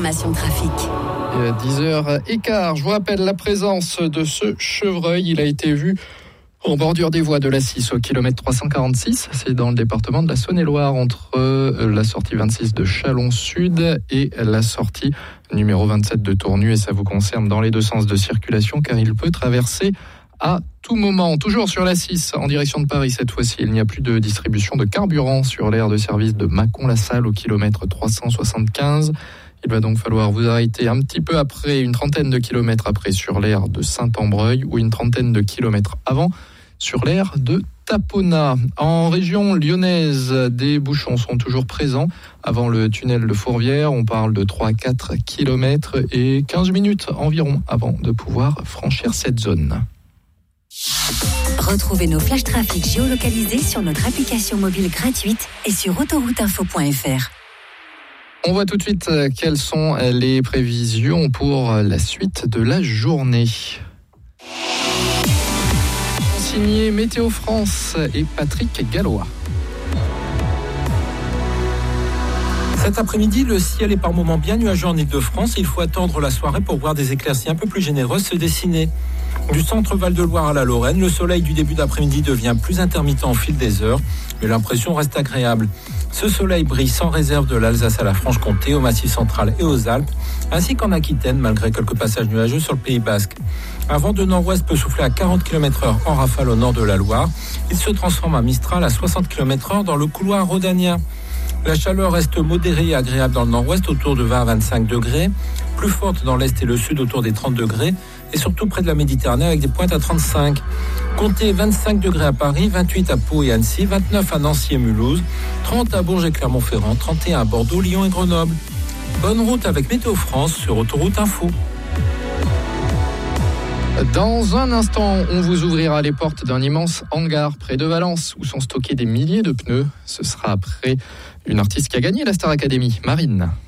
l'information trafic. Et à 10h15, je vous rappelle la présence de ce chevreuil. Il a été vu en bordure des voies de la 6 au kilomètre 346. C'est dans le département de la Saône-et-Loire, entre la sortie 26 de Chalon-Sud et la sortie numéro 27 de Tournu. Et ça vous concerne dans les deux sens de circulation, car il peut traverser à tout moment. Toujours sur la 6, en direction de Paris cette fois-ci, il n'y a plus de distribution de carburant sur l'aire de service de Mâcon-la-Salle au kilomètre 375. Il va donc falloir vous arrêter un petit peu après, une trentaine de kilomètres après, sur l'aire de Saint-Ambreuil, ou une trentaine de kilomètres avant sur l'aire de Tapona. En région lyonnaise, des bouchons sont toujours présents avant le tunnel de Fourvière. On parle de 3-4 kilomètres et 15 minutes environ avant de pouvoir franchir cette zone. Retrouvez nos flash trafic géolocalisés sur notre application mobile gratuite et sur autorouteinfo.fr. On voit tout de suite quelles sont les prévisions pour la suite de la journée. Signé Météo France et Patrick Gallois. Cet après-midi, le ciel est par moments bien nuageux en Ile-de-France. Il faut attendre la soirée pour voir des éclaircies un peu plus généreuses se dessiner. Du centre Val-de-Loire à la Lorraine, le soleil du début d'après-midi devient plus intermittent au fil des heures, mais l'impression reste agréable. Ce soleil brille sans réserve de l'Alsace à la Franche-Comté, au Massif central et aux Alpes, ainsi qu'en Aquitaine, malgré quelques passages nuageux sur le Pays basque. Un vent de nord-ouest peut souffler à 40 km/h en rafale au nord de la Loire. Il se transforme en Mistral à 60 km/h dans le couloir rhodanien. La chaleur reste modérée et agréable dans le nord-ouest, autour de 20 à 25 degrés, plus forte dans l'est et le sud, autour des 30 degrés, et surtout près de la Méditerranée avec des pointes à 35. Comptez 25 degrés à Paris, 28 à Pau et Annecy, 29 à Nancy et Mulhouse, 30 à Bourges et Clermont-Ferrand, 31 à Bordeaux, Lyon et Grenoble. Bonne route avec Météo France sur Autoroute Info. Dans un instant, on vous ouvrira les portes d'un immense hangar près de Valence où sont stockés des milliers de pneus. Ce sera après une artiste qui a gagné la Star Academy, Marine.